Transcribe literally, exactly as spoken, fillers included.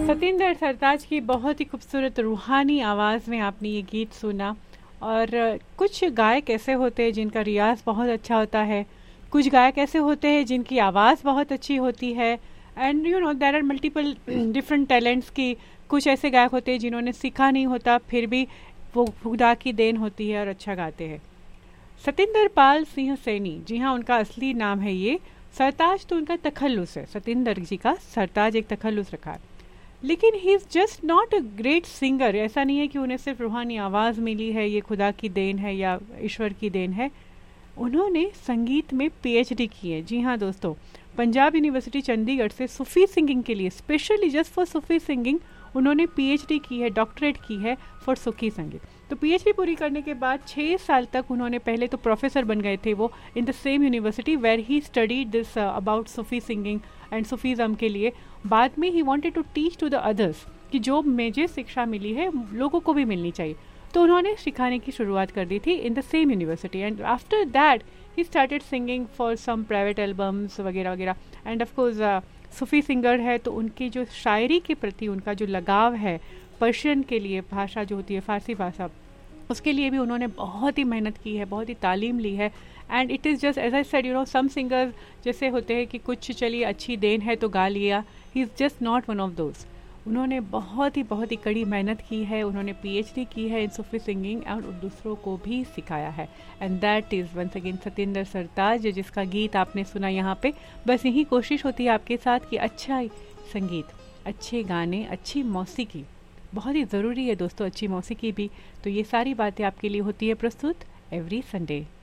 सतिंदर सरताज की बहुत ही खूबसूरत रूहानी आवाज़ में आपने ये गीत सुना। और कुछ गायक ऐसे होते हैं जिनका रियाज़ बहुत अच्छा होता है, कुछ गायक ऐसे होते हैं जिनकी आवाज़ बहुत अच्छी होती है, and you know there are multiple different talents की। कुछ ऐसे गायक होते हैं जिन्होंने सीखा नहीं होता, फिर भी वो खुदा की देन होती है और अच्छा गाते हैं। सतिंदर पाल सिंह सैनी, जी हाँ, उनका असली नाम है ये। सरताज तो उनका तखल्लुस है, सतिंदर जी का सरताज एक तखल्लुस रखा है। लेकिन he is just not a great singer. ऐसा नहीं है कि उन्हें सिर्फ रूहानी आवाज़ मिली है, ये खुदा की देन है या ईश्वर की देन है। उन्होंने संगीत में पीएचडी की है। जी हाँ दोस्तों, पंजाब यूनिवर्सिटी चंडीगढ़ से सूफ़ी सिंगिंग के लिए, specially just for Sufi singing, उन्होंने पीएचडी की है, डॉक्टरेट की है फॉर सूफ़ी संगीत। तो पीएचडी पूरी करने के बाद छः साल तक उन्होंने, पहले तो प्रोफेसर बन गए थे वो in the same university where he studied this about Sufi singing and Sufism के लिए। बाद में he wanted to teach to the others कि जो मुझे शिक्षा मिली है लोगों को भी मिलनी चाहिए। तो उन्होंने सिखाने की शुरुआत कर दी थी in the same university, and after that he started singing for some private albums वगैरह वगैरह। End of course Sufi singer है तो उनकी जो शायरी के प्रति उनका जो लगाव है, पर्शियन के लिए, भाषा जो होती है फ़ारसी भाषा, उसके लिए भी उन्होंने बहुत ही मेहनत की है, बहुत ही तालीम ली है। And it is just as I said, you know, some singers जैसे होते हैं कि कुछ चलिए अच्छी देन है तो गा लिया। He is just not one of those. उन्होंने बहुत ही बहुत ही कड़ी मेहनत की है, उन्होंने पीएचडी की है इन सूफी सिंगिंग और दूसरों को भी सिखाया है। And that is once again Satinder सरताज, जिसका गीत आपने सुना यहाँ पे। बस यही कोशिश होती है आपके साथ कि अच्छा संगीत, अच्छे गाने, अच्छी मौसीकी बहुत ही ज़रूरी है दोस्तों, अच्छी मौसीकी भी। तो ये सारी बातें आपके लिए होती है प्रस्तुत एवरी संडे।